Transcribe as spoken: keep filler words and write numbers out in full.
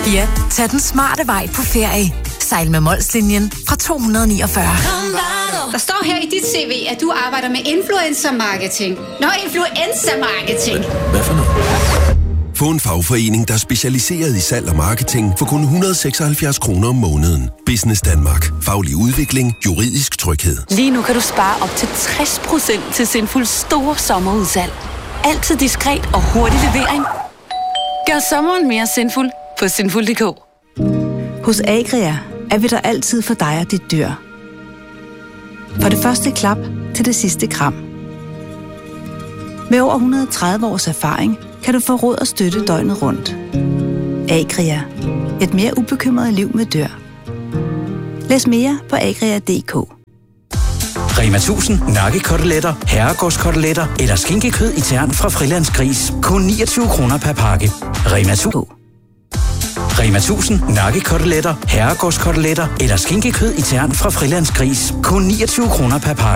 Ja, tag den smarte vej på ferie. Sejl med Molslinjen fra to hundrede og niogfyrre. Der står her i dit C V, at du arbejder med influencer-marketing. Nå, influencer-marketing. Hvad for noget? Få en fagforening, der er specialiseret i salg og marketing for kun et hundrede og seksoghalvfjerds kroner om måneden. Business Danmark. Faglig udvikling. Juridisk tryghed. Lige nu kan du spare op til tres procent til Sinfuls store sommerudsalg. Altid diskret og hurtig levering. Gør sommeren mere sinful på sinful punktum d k. Hos Agria er vi der altid for dig og dit dyr. For det første klap til det sidste kram. Med over et hundrede og tredive års erfaring kan du få råd og støtte døgnet rundt. Agria. Et mere ubekymret liv med dyr. Læs mere på agria punktum d k. Rema tusind nakkekoteletter, herregårdskoteletter eller skinkekød i tern fra Frilandsgris. Kun niogtyve kroner per pakke. Rema tusind. Rema tusind nakkekoteletter, herregårdskoteletter eller skinkekød i tern fra Frilandsgris. Kun niogtyve kroner per pakke.